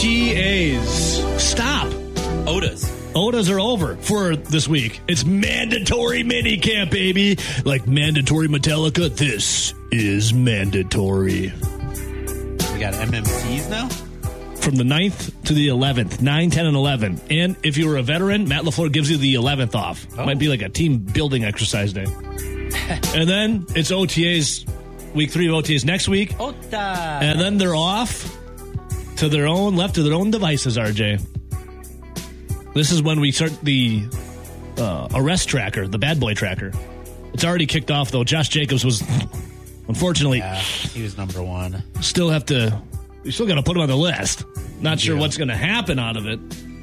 OTAs. Stop. OTAs are over for this week. It's mandatory minicamp, baby. Like mandatory Metallica, this is mandatory. We got MMCs now? From the 9th to the 11th. 9, 10, and 11. And if you were a veteran, Matt LaFleur gives you the 11th off. Oh. Might be like a team building exercise day. And then it's OTAs, week 3 of OTAs next week. And then they're off to their own, left to their own devices, RJ. This is when we start the arrest tracker, the bad boy tracker. It's already kicked off, though. Josh Jacobs was, unfortunately... Yeah, he was number 1. You still got to put him on the list. Not sure what's going to happen out of it.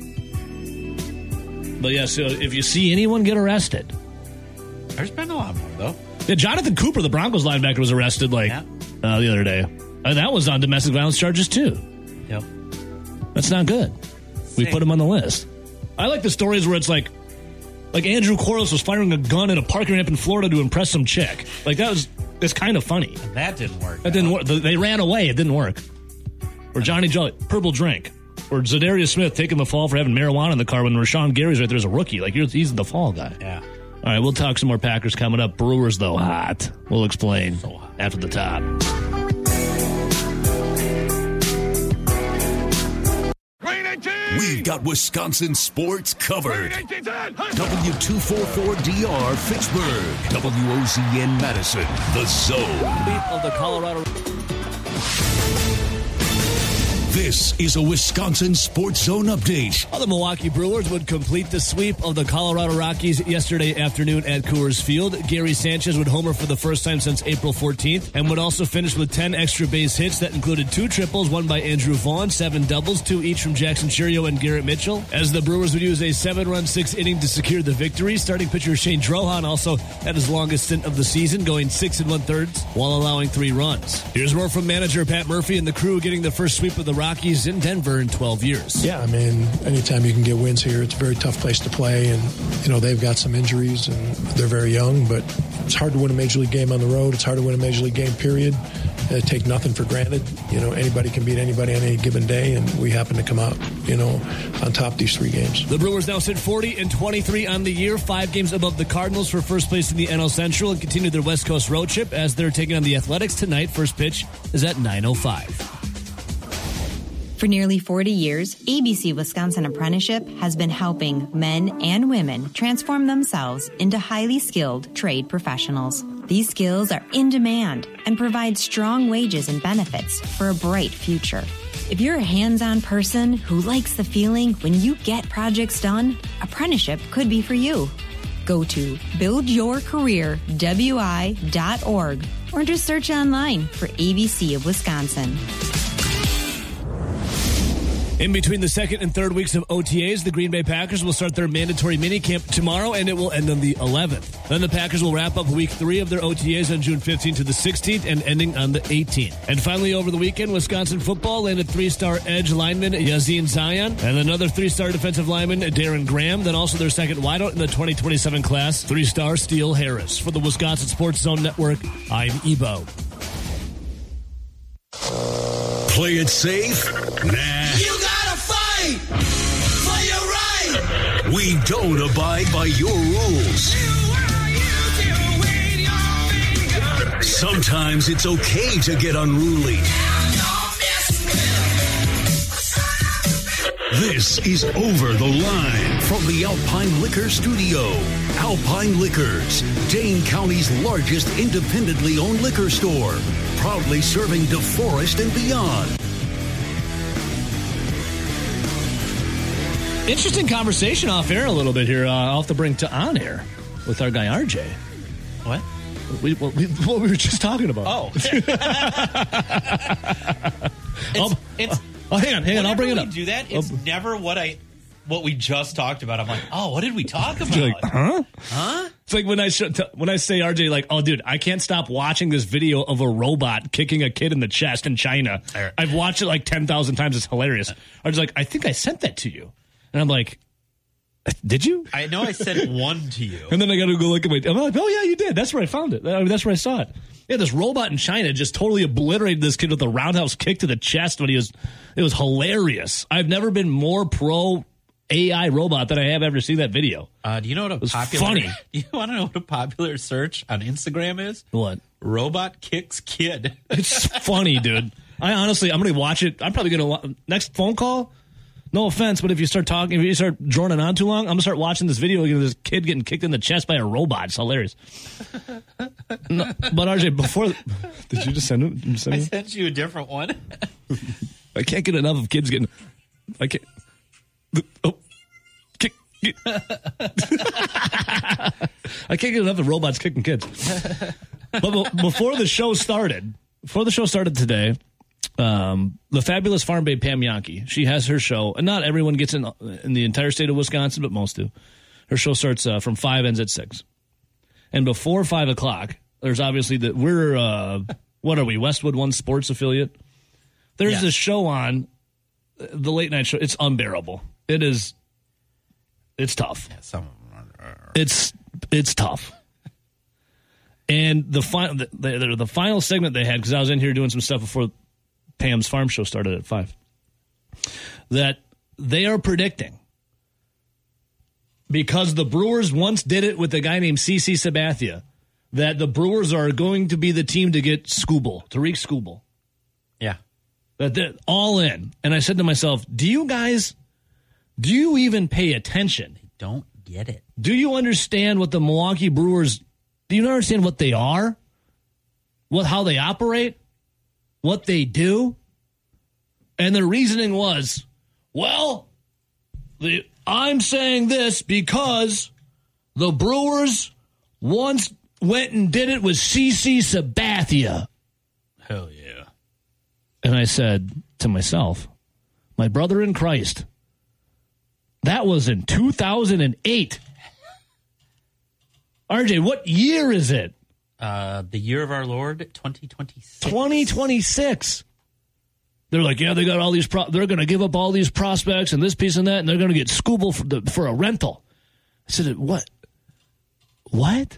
But yeah, so if you see anyone get arrested... There's been a lot more, though. Yeah, Jonathan Cooper, the Broncos linebacker, was arrested the other day. And that was on domestic violence charges, too. Yep. That's not good. We put him on the list. I like the stories where it's like Andrew Corliss was firing a gun at a parking ramp in Florida to impress some chick. Like, it's kind of funny. And that didn't work. That didn't work. They ran away. It didn't work. Or Johnny Jolly, purple drink. Or Zadarius Smith taking the fall for having marijuana in the car when Rashawn Gary's right there as a rookie. Like, he's the fall guy. Yeah. All right, we'll talk some more Packers coming up. Brewers, though, hot. We'll explain after the top. We've got Wisconsin sports covered. W244DR Fitchburg. WOZN Madison. The Zone. Of the Colorado. This is a Wisconsin Sports Zone update. The Milwaukee Brewers would complete the sweep of the Colorado Rockies yesterday afternoon at Coors Field. Gary Sanchez would homer for the first time since April 14th and would also finish with 10 extra base hits. That included 2 triples, one by Andrew Vaughn, 7 doubles, 2 each from Jackson Chourio and Garrett Mitchell. As the Brewers would use a 7-run 6th inning to secure the victory. Starting pitcher Shane Drohan also had his longest stint of the season, going 6 1/3 while allowing 3 runs. Here's more from manager Pat Murphy and the crew getting the first sweep of the Rockies in Denver in 12 years. Yeah, I mean, anytime you can get wins here, it's a very tough place to play. And, they've got some injuries and they're very young, but it's hard to win a Major League game on the road. It's hard to win a Major League game, period. Take nothing for granted. Anybody can beat anybody on any given day, and we happen to come out, on top these 3 games. The Brewers now sit 40-23 on the year, 5 games above the Cardinals for first place in the NL Central, and continue their West Coast road trip as they're taking on the Athletics tonight. First pitch is at 9:05. For nearly 40 years, ABC Wisconsin Apprenticeship has been helping men and women transform themselves into highly skilled trade professionals. These skills are in demand and provide strong wages and benefits for a bright future. If you're a hands-on person who likes the feeling when you get projects done, apprenticeship could be for you. Go to buildyourcareerwi.org or just search online for ABC of Wisconsin. In between the second and third weeks of OTAs, the Green Bay Packers will start their mandatory minicamp tomorrow, and it will end on the 11th. Then the Packers will wrap up week 3 of their OTAs on June 15th to the 16th and ending on the 18th. And finally, over the weekend, Wisconsin football landed 3-star edge lineman Yazin Zion and another 3-star defensive lineman Darren Graham. Then also their second wideout in the 2027 class, 3-star Steele Harris. For the Wisconsin Sports Zone Network, I'm Ebo. Play it safe? Nah. You gotta fight for your right. We don't abide by your rules. Sometimes it's okay to get unruly. This is Over the Line from the Alpine Liquor Studio. Alpine Liquors, Dane County's largest independently owned liquor store. Proudly serving DeForest and beyond. Interesting conversation off air a little bit here. I'll have to bring to on air with our guy RJ. What? What we were just talking about. Oh. Hang on. I'll bring it up. Do that? It's never what we just talked about. I'm like, what did we talk about? You're like, huh? It's like when I say RJ, like, oh, dude, I can't stop watching this video of a robot kicking a kid in the chest in China. I've watched it like 10,000 times. It's hilarious. RJ's like, I think I sent that to you. And I'm like, did you? I know I sent one to you. And then I got to go look at I'm like, oh, yeah, you did. That's where I found it. That's where I saw it. Yeah, this robot in China just totally obliterated this kid with a roundhouse kick to the chest when it was hilarious. I've never been more pro AI robot than I have ever seen that video. Do you know what funny. You want to know what a popular search on Instagram is? What? Robot kicks kid. It's funny, dude. I'm going to watch it. I'm probably going to next phone call. No offense, but if you start droning on too long, I'm going to start watching this video of this kid getting kicked in the chest by a robot. It's hilarious. No, but RJ, before... Did you just send it? I sent you a different one. I can't get enough of kids getting... I can't... Oh. Kick. I can't get enough of robots kicking kids. But before the show started today... the fabulous farm babe Pam Yankee, she has her show, and not everyone gets in the entire state of Wisconsin, but most do. Her show starts from 5, ends at 6. And before 5 o'clock, there's obviously we're what are we, Westwood One Sports affiliate? There's this show on, the late night show. It's unbearable. It's tough. Yeah, some of them are. It's tough. And the final segment they had, because I was in here doing some stuff before Pam's farm show started at 5, that they are predicting, because the Brewers once did it with a guy named CC Sabathia, that the Brewers are going to be the team to get Tariq Skubal. Yeah. That they're all in. And I said to myself, do you even pay attention? I don't get it. Do you understand what the Milwaukee Brewers, do you understand what they are? How they operate? What they do? And the reasoning was, I'm saying this because the Brewers once went and did it with CC Sabathia. Hell yeah. And I said to myself, my brother in Christ, that was in 2008. RJ, what year is it? The year of our Lord, 2026. 2026. They're like, yeah, they got all these. They're going to give up all these prospects and this piece and that, and they're going to get Skubal for a rental. I said, what? What?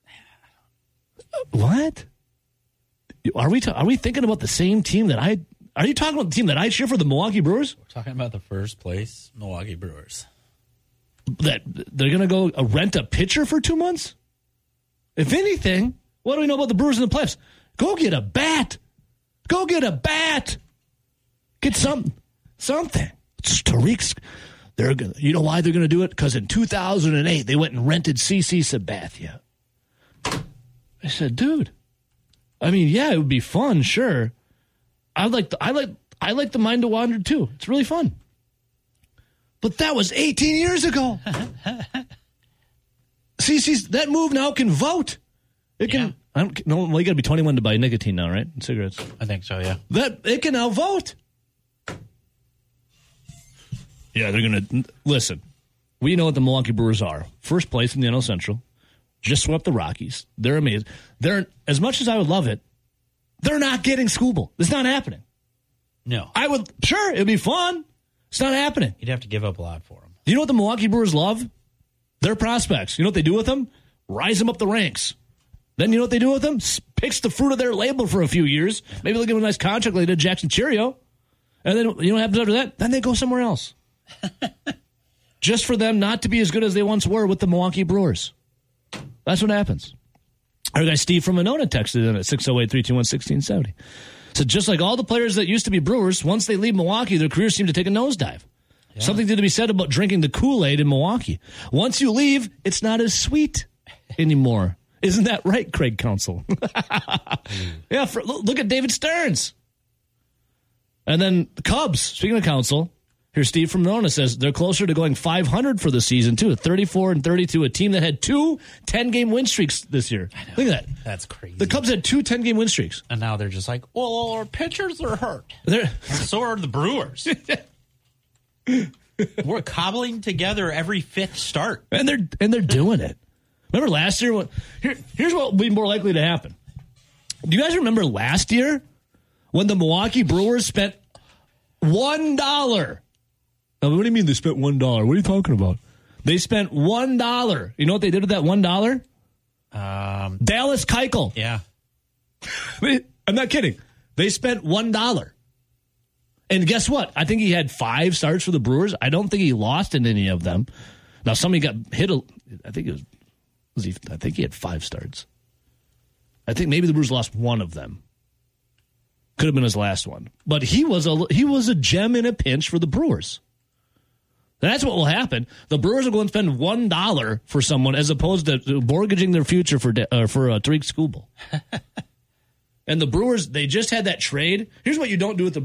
What? Are we thinking about the same team that I? Are you talking about the team that I cheer for, the Milwaukee Brewers? We're talking about the first place Milwaukee Brewers. That they're going to go rent a pitcher for 2 months? If anything, what do we know about the Brewers in the playoffs? Go get a bat. Go get a bat. Get something. It's Tariq's. You know why they're going to do it? Because in 2008, they went and rented CC Sabathia. I said, dude, I mean, yeah, it would be fun, sure. I like the Mind to Wander too. It's really fun. But that was 18 years ago. CC's, that move now can vote. It can. Yeah. You got to be 21 to buy nicotine now, right? And cigarettes. I think so. Yeah. That it can now vote. Yeah, they're gonna listen. We know what the Milwaukee Brewers are. First place in the NL Central. Just swept the Rockies. They're amazing. They're, as much as I would love it, they're not getting Skubal. It's not happening. No. Sure, it'd be fun. It's not happening. You'd have to give up a lot for them. You know what the Milwaukee Brewers love? Their prospects. You know what they do with them? Rise them up the ranks. Then you know what they do with them? Picks the fruit of their labor for a few years. Maybe they'll give them a nice contract like they did Jackson Cheerio. And then you know what happens after that? Then they go somewhere else. Just for them not to be as good as they once were with the Milwaukee Brewers. That's what happens. Our guy Steve from Monona texted in at 608-321-1670. So just like all the players that used to be Brewers, once they leave Milwaukee, their careers seem to take a nosedive. Yeah. Something to be said about drinking the Kool-Aid in Milwaukee. Once you leave, it's not as sweet anymore. Isn't that right, Craig Counsell? Yeah, look at David Stearns. And then the Cubs, speaking of Counsell, here's Steve from Monona says they're closer to going 500 for the season, too. 34-32, a team that had 2 10-game win streaks this year. Look at that. That's crazy. The Cubs had 2 10-game win streaks. And now they're just like, well, our pitchers are hurt. So are the Brewers. We're cobbling together every 5th start. And they're doing it. Remember last year? Here's what would be more likely to happen. Do you guys remember last year when the Milwaukee Brewers spent $1? Now, what do you mean they spent $1? What are you talking about? They spent $1. You know what they did with that $1? Dallas Keuchel. Yeah. I'm not kidding. They spent $1. And guess what? I think he had 5 starts for the Brewers. I don't think he lost in any of them. Now, somebody got hit. I think I think he had 5 starts. I think maybe the Brewers lost one of them. Could have been his last one. But he was a gem in a pinch for the Brewers. That's what will happen. The Brewers are going to spend $1 for someone as opposed to mortgaging their future for Tariq Skubal. And the Brewers, they just had that trade. Here's what you don't do with the